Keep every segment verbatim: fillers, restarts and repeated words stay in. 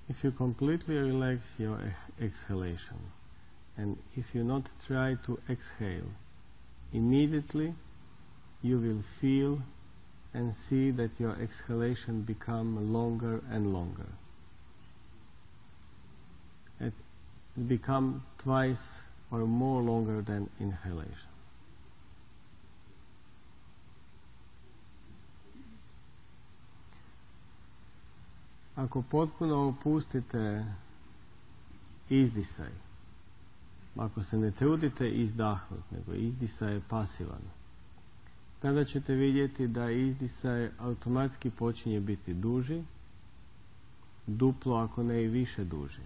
if you completely relax your ex exhalation, and if you not try to exhale, immediately you will feel and see that your exhalation become longer and longer. It become twice or more longer than inhalation. Ako potpuno opustite izdisaj, ako se ne trudite izdahnuti, nego izdisaj je pasivan, tada ćete vidjeti da izdisaj automatski počinje biti duži, duplo ako ne i više duži.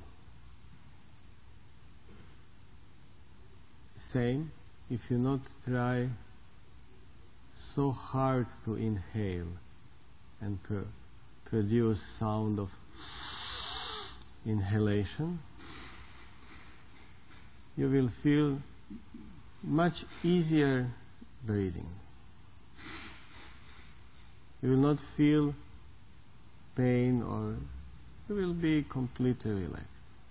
Same if you not try so hard to inhale and pr produce sound of inhalation, you will feel much easier breathing. You will not feel pain, or you will be completely relaxed.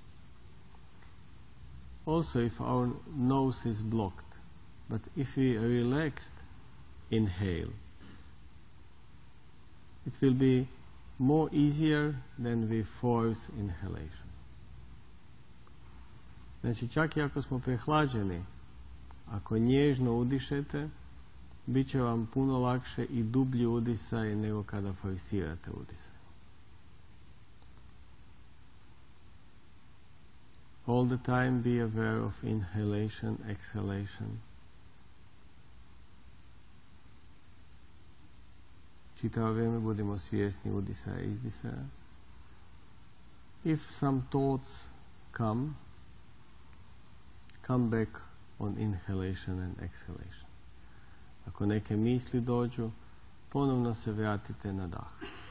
Also, if our nose is blocked, but if we relaxed inhale, it will be more easier than we force inhalation. Znači, čak i ako smo prehlađeni, ako nježno udišete, bit će vam puno lakše i dublji udisaj nego kada forsirate udisaj. All the time be aware of inhalation, exhalation. Čitavo vrijeme budemo svjesni udisaja i izdisaja. If some thoughts come, come back on inhalation and exhalation. Ako neke misli dođu, ponovno se vratite na dah.